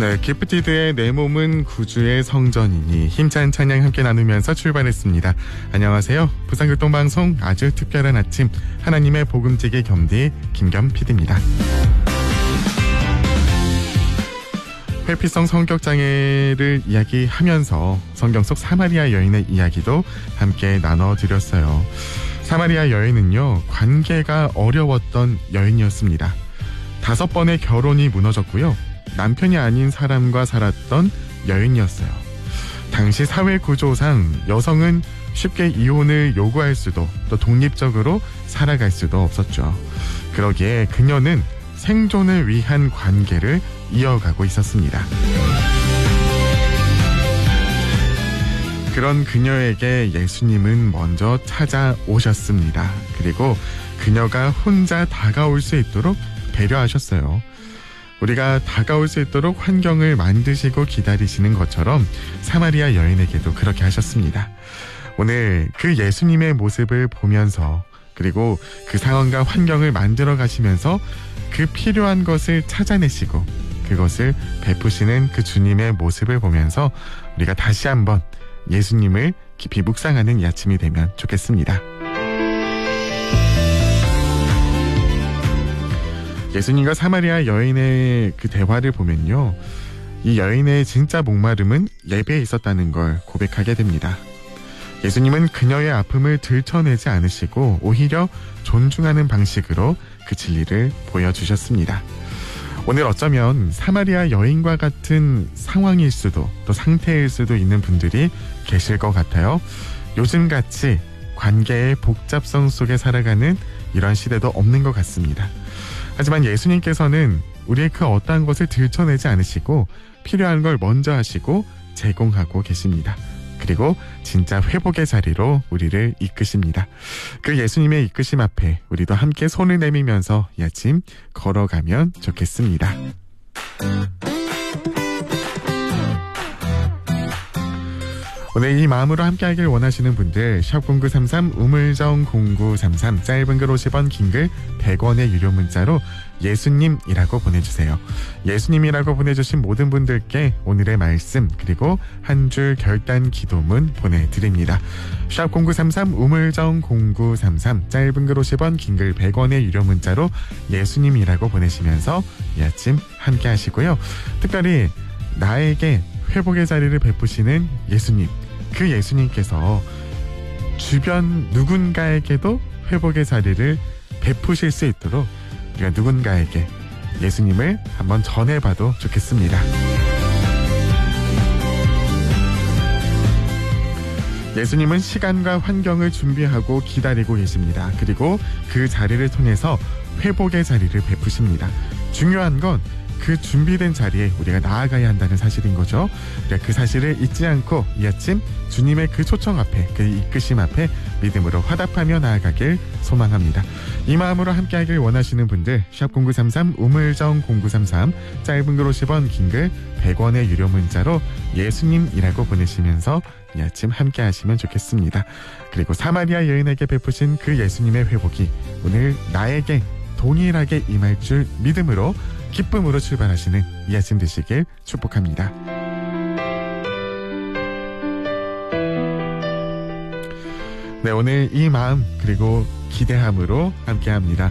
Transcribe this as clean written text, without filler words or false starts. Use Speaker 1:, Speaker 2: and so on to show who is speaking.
Speaker 1: 네, 기프티드의 내 몸은 구주의 성전이니 힘찬 찬양 함께 나누면서 출발했습니다. 안녕하세요. 부산교통방송 아주 특별한 아침 하나님의 복음지기 겸디 김겸 PD입니다. 회피성 성격장애를 이야기하면서 성경 속 사마리아 여인의 이야기도 함께 나눠드렸어요. 사마리아 여인은요, 관계가 어려웠던 여인이었습니다. 5번의 결혼이 무너졌고요. 남편이 아닌 사람과 살았던 여인이었어요. 당시 사회 구조상 여성은 쉽게 이혼을 요구할 수도 또 독립적으로 살아갈 수도 없었죠. 그러기에 그녀는 생존을 위한 관계를 이어가고 있었습니다. 그런 그녀에게 예수님은 먼저 찾아오셨습니다. 그리고 그녀가 혼자 다가올 수 있도록 배려하셨어요. 우리가 다가올 수 있도록 환경을 만드시고 기다리시는 것처럼 사마리아 여인에게도 그렇게 하셨습니다. 오늘 그 예수님의 모습을 보면서 그리고 그 상황과 환경을 만들어 가시면서 그 필요한 것을 찾아내시고 그것을 베푸시는 그 주님의 모습을 보면서 우리가 다시 한번 예수님을 깊이 묵상하는 이 아침이 되면 좋겠습니다. 예수님과 사마리아 여인의 그 대화를 보면요, 이 여인의 진짜 목마름은 예배에 있었다는 걸 고백하게 됩니다. 예수님은 그녀의 아픔을 들춰내지 않으시고 오히려 존중하는 방식으로 그 진리를 보여주셨습니다. 오늘 어쩌면 사마리아 여인과 같은 상황일 수도 또 상태일 수도 있는 분들이 계실 것 같아요. 요즘같이 관계의 복잡성 속에 살아가는 이런 시대도 없는 것 같습니다. 하지만 예수님께서는 우리의 그 어떠한 것을 들춰내지 않으시고 필요한 걸 먼저 하시고 제공하고 계십니다. 그리고 진짜 회복의 자리로 우리를 이끄십니다. 그 예수님의 이끄심 앞에 우리도 함께 손을 내밀면서 이 아침 걸어가면 좋겠습니다. 오늘 이 마음으로 함께하길 원하시는 분들 샵0933 우물정 0933 짧은 글 50원 긴 글 100원의 유료 문자로 예수님이라고 보내주세요. 예수님이라고 보내주신 모든 분들께 오늘의 말씀 그리고 한 줄 결단 기도문 보내드립니다. 샵 0933 우물정 0933 짧은 글 50원 긴 글 100원의 유료 문자로 예수님이라고 보내시면서 이 아침 함께 하시고요. 특별히 나에게 회복의 자리를 베푸시는 예수님, 그 예수님께서 주변 누군가에게도 회복의 자리를 베푸실 수 있도록 우리가 누군가에게 예수님을 한번 전해봐도 좋겠습니다. 예수님은 시간과 환경을 준비하고 기다리고 계십니다. 그리고 그 자리를 통해서 회복의 자리를 베푸십니다. 중요한 건 그 준비된 자리에 우리가 나아가야 한다는 사실인 거죠. 그 사실을 잊지 않고 이 아침 주님의 그 초청 앞에 그 이끄심 앞에 믿음으로 화답하며 나아가길 소망합니다. 이 마음으로 함께하길 원하시는 분들 샵 0933 우물정 0933 짧은 글 50원 긴 글 100원의 유료 문자로 예수님이라고 보내시면서 이 아침 함께 하시면 좋겠습니다. 그리고 사마리아 여인에게 베푸신 그 예수님의 회복이 오늘 나에게 동일하게 임할 줄 믿음으로 기쁨으로 출발하시는 이 아침 되시길 축복합니다. 네, 오늘 이 마음 그리고 기대함으로 함께합니다.